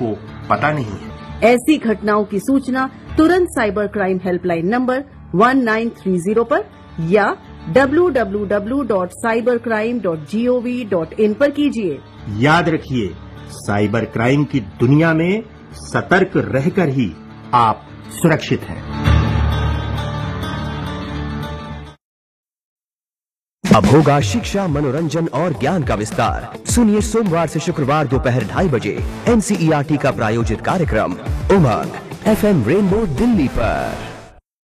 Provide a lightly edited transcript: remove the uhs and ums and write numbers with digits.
आपको पता नहीं है। ऐसी घटनाओं की सूचना तुरंत साइबर क्राइम हेल्पलाइन नंबर 1930 पर या www.cybercrime.gov.in पर कीजिए। याद रखिए, साइबर क्राइम की दुनिया में सतर्क रहकर ही आप सुरक्षित हैं। अब होगा शिक्षा, मनोरंजन और ज्ञान का विस्तार। सुनिए सोमवार से शुक्रवार दोपहर 2:30 बजे NCERT का प्रायोजित कार्यक्रम उमंग FM रेनबो दिल्ली पर।